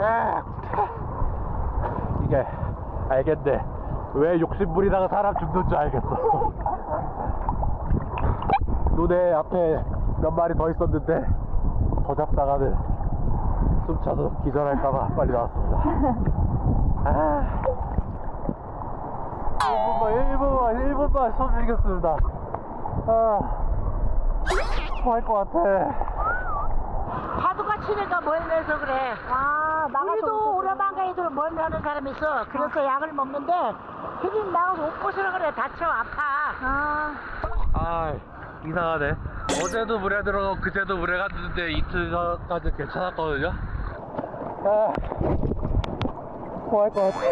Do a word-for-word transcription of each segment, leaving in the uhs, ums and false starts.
아, 이게 알겠네. 왜 욕심부리다가 사람 죽는 줄 알겠어. 눈에 앞에 몇 마리 더 있었는데 더 잡다가는 숨차서 기절할까봐 빨리 나왔습니다. 아, 일 분만 일 분만 일 분만 숨 쉬겠습니다. 아, 토할 것 같아. 파도가 치니까 멀면서 그래. 아, 우리도 오라방가이들 멀면하는 사람이 있어. 그래서 아. 약을 먹는데 휘진 나가서 옷 벗으라 그래. 다쳐 아파. 아, 아, 이상하네. 어제도 물에 들어가고 그제도 물에 갔는데 이틀 전까지 괜찮았거든요. 아, 토할 것 같아.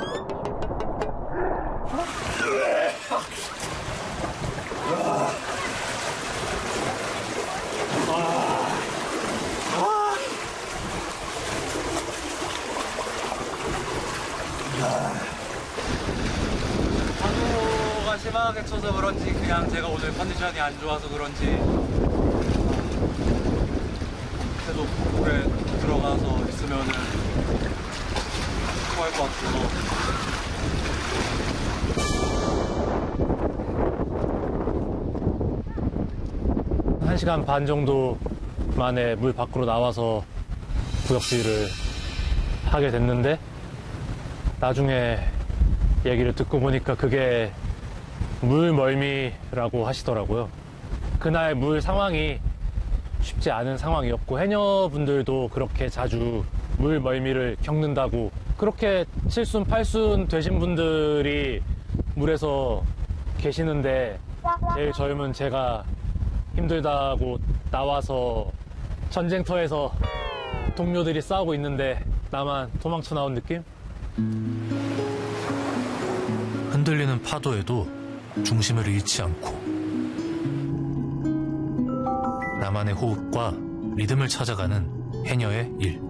파도가 심하게 쳐서 그런지 그냥 제가 오늘 컨디션이 안 좋아서 그런지 계속 물에 들어가서 있으면은 토할 것 같아서. 한 시간 반 정도 만에 물 밖으로 나와서 구역질을 하게 됐는데 나중에 얘기를 듣고 보니까 그게 물멀미라고 하시더라고요. 그날 물 상황이 쉽지 않은 상황이었고 해녀분들도 그렇게 자주 물멀미를 겪는다고, 그렇게 칠순 팔순 되신 분들이 물에서 계시는데 제일 젊은 제가 힘들다고 나와서 전쟁터에서 동료들이 싸우고 있는데 나만 도망쳐 나온 느낌? 흔들리는 파도에도 중심을 잃지 않고 나만의 호흡과 리듬을 찾아가는 해녀의 일.